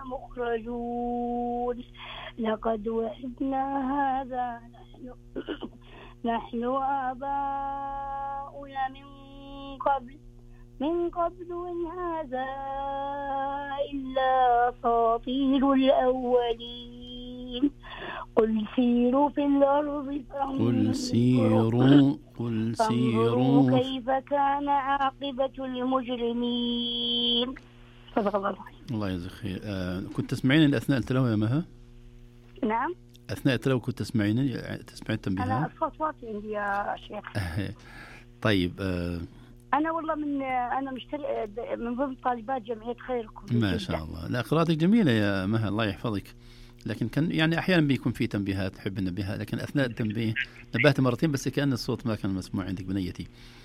لمخرجون لقد وعدنا هذا نحن وآباؤنا من قبل إن هذا إلا أساطير الأولين قل سيروا في الأرض فانظروا كيف كان عاقبة المجرمين. صدق الله العظيم. الله يجزاك خير. كنت تسمعين أثناء التلاوة يا مها؟ نعم. أثناء التلاوة كنت تسمعين التنبيهات؟ أنا أصوات واطي عندي يا شيخ. طيب. أنا والله أنا مشتري من ضمن طالبات جمعية خيركم. ما شاء الله. لا، قراءتك جميلة يا مها، الله يحفظك. لكن كان يعني أحيانا بيكون في تنبيهات تحب النبيهات، لكن أثناء التنبيه نبهت مرتين بس كأن الصوت ما كان مسموع عندك بنيتي.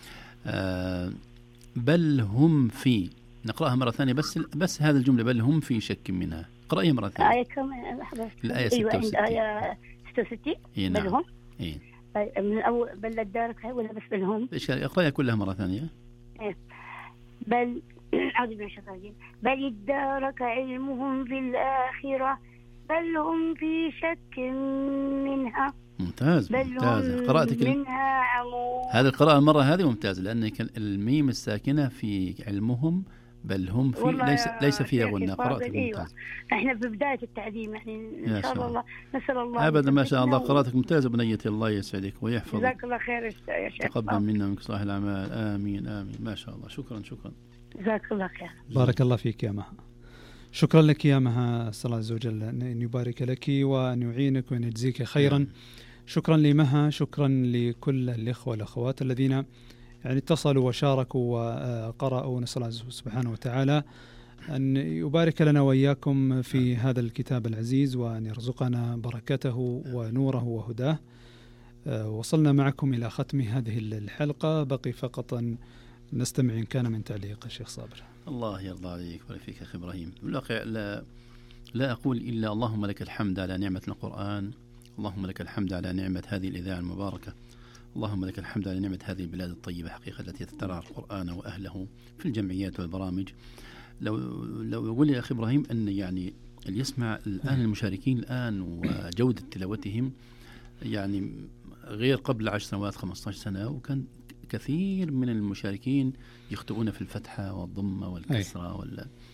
بل هم في، نقرأها مرة ثانية بس هذا الجملة، بل هم في شك منها. قرأيها مرة ثانية. آية كم؟ الآية 66. آية 66. نعم. بل هم. إيه. من أول بل الدارك ولا بس بل هم؟ اقرأيها كلها مرة ثانية. إيه. بل أعوذ بالله من الشيطان الرجيم. بل ادارك علمهم في الآخرة بل هم في شك منها. ممتاز. قراءتك منها عمود. هذه القراءة المرة هذه ممتازة، لأن الميم الساكنة في علمهم بل هم في ليس فيها غنة. قراءتك ممتازة. احنا في بداية التعليم يعني إن شاء الله نسأل الله أبدا. ما شاء الله قراءتك ممتازة بنيتي، الله يسعدك ويحفظك. جزاك الله خير يا شيخ. تقبل منا ومنك صالح الأعمال. آمين آمين. ما شاء الله. شكرا. جزاك الله خير. بارك الله فيك يا مها. شكرا لك يا مها، أسأل الله عز وجل أن يبارك لك وأن يعينك وأن يجزيك خيرا. شكرا لمها، شكرا لكل الإخوة والأخوات الذين يعني اتصلوا وشاركوا وقرأوا. نسأل الله سبحانه وتعالى أن يبارك لنا وإياكم في هذا الكتاب العزيز وأن يرزقنا بركته ونوره وهداه. وصلنا معكم إلى ختم هذه الحلقة، بقي فقط أن نستمع إن كان من تعليق الشيخ صابر. الله يرضى عليك ويفيك أخي إبراهيم. بالواقع لا أقول إلا اللهم لك الحمد على نعمة القرآن، اللهم لك الحمد على نعمة هذه الإذاعة المباركة، اللهم لك الحمد على نعمة هذه البلاد الطيبة حقيقة التي تترعى القرآن وأهله في الجمعيات والبرامج. لو يقول يا أخي إبراهيم أن يعني اللي يسمع الآن المشاركين الآن وجودة تلاوتهم يعني غير قبل 10 سنوات 15 سنة، وكان كثير من المشاركين يخطئون في الفتحة والضمة والكسرة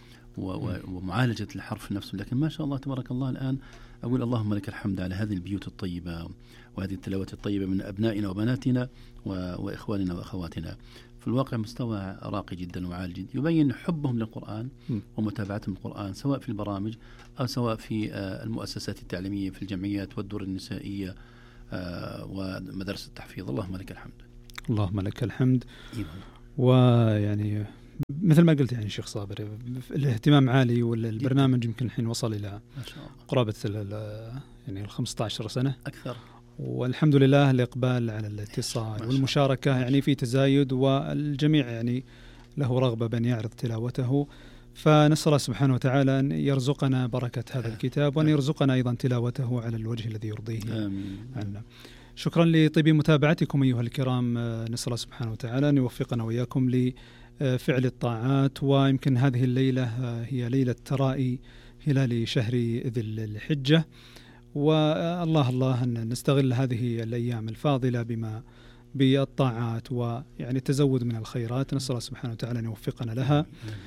ومعالجة الحرف نفسه. لكن ما شاء الله تبارك الله الآن أقول اللهم لك الحمد على هذه البيوت الطيبة وهذه التلاوات الطيبة من أبنائنا وبناتنا وإخواننا وأخواتنا. في الواقع مستوى راقي جدا وعالي جدا، يبين حبهم للقرآن ومتابعتهم للقرآن سواء في البرامج أو سواء في المؤسسات التعليمية في الجمعيات والدور النسائية ومدارس التحفيظ. اللهم لك الحمد. اللهم لك الحمد. ويعني مثل ما قلت يعني شيخ صابر الاهتمام عالي، والبرنامج يمكن الحين وصل إلى قرابة يعني 15 سنة أكثر، والحمد لله الإقبال على الاتصال والمشاركة يعني في تزايد، والجميع يعني له رغبة بأن يعرض تلاوته. فنسأل الله سبحانه وتعالى أن يرزقنا بركة هذا الكتاب وأن يرزقنا أيضا تلاوته على الوجه الذي يرضيه عنا. شكرا لطيب متابعتكم أيها الكرام. نسأل الله سبحانه وتعالى أن يوفقنا وإياكم لفعل الطاعات. ويمكن هذه الليلة هي ليلة ترائي هلال شهر ذي الحجة، والله أن نستغل هذه الأيام الفاضلة بالطاعات ويعني التزود من الخيرات. نسأل الله سبحانه وتعالى أن يوفقنا لها.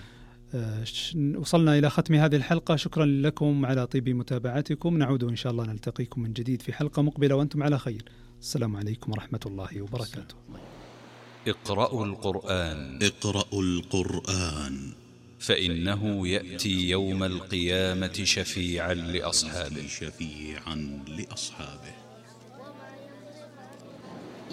وصلنا إلى ختم هذه الحلقة. شكرا لكم على طيب متابعتكم. نعود إن شاء الله نلتقيكم من جديد في حلقة مقبلة وأنتم على خير. السلام عليكم ورحمة الله وبركاته. اقرأوا القرآن فإنه يأتي يوم القيامة شفيعا لأصحابه.